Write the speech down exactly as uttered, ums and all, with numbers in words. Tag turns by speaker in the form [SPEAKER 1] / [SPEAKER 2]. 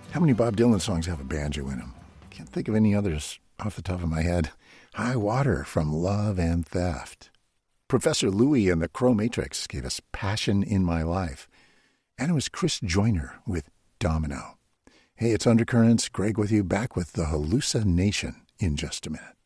[SPEAKER 1] How many Bob Dylan songs have a banjo in them? Can't think of any others off the top of my head. High Water from Love and Theft. Professor Louis and the Crow Matrix gave us Passion in My Life. And it was Chris Joyner with Domino. Hey, it's Undercurrents. Greg with you, back with the Hallucination in just a minute.